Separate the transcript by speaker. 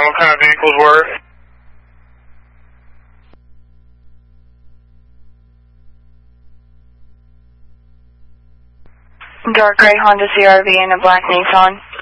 Speaker 1: what kind of vehicles were it?
Speaker 2: Dark gray Honda CRV and a black Nissan.